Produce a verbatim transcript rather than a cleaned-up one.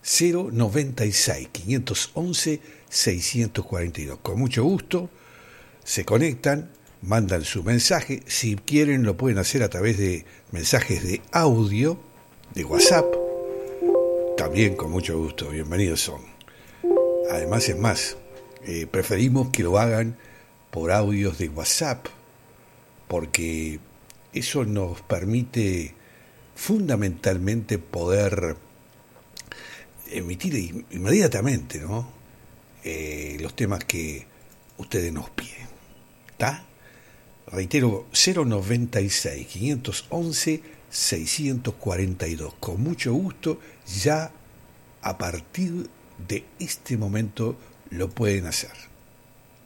cero noventa y seis, quinientos once, seiscientos cuarenta y dos. Con mucho gusto se conectan, mandan su mensaje. Si quieren lo pueden hacer a través de mensajes de audio, de WhatsApp. También con mucho gusto, bienvenidos son. Además es más, eh, preferimos que lo hagan por audios de WhatsApp, porque eso nos permite fundamentalmente poder emitir inmediatamente, ¿no? Eh, los temas que ustedes nos piden. ¿Está? Reitero, cero noventa y seis, quinientos once, seiscientos cuarenta y dos. Con mucho gusto, ya a partir de este momento lo pueden hacer.